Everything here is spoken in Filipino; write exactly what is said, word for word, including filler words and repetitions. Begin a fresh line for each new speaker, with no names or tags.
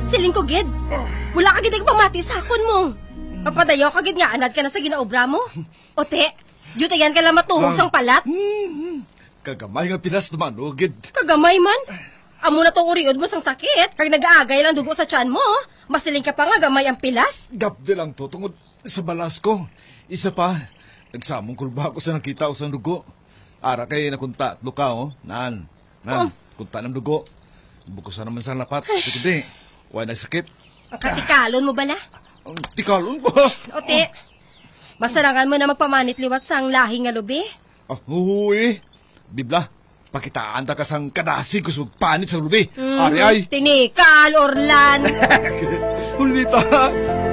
Siling ko, gid. Wala ka gid pamati sa akon mo. Papadayaw ka gid nga anad ka na sa ginaobra mo. Ote, jutayan ka lang matuhog sang palat.
Kagamay nga pinas naman, o gid.
Kagamay man? Amo na tong uriod mo sang sakit. Kag nag-aagay lang dugo sa tiyan mo. Masiling ka pa nga gamay ang pilas.
Gapdi lang to tungod sa balas ko. Isa pa, nagsamong kulba ko sa nakita ko sa dugo. Ara kay nakunta, luka oh. Nan, nan, oh. Kunta ng dugo. Bukusan naman sa lapat. Hindi, wala na sakit.
Ang katikalon mo bala?
Ang tikalon ba?
Ote, masarangan mo na magpamanit liwat sang lahi nga lubi.
Ah, huwi. Bibla, pakitaan ta kasang kadasi ko sa panit sa lubi.
Mm,
Ari ay.
Tinikal, Orlan.
Hulita,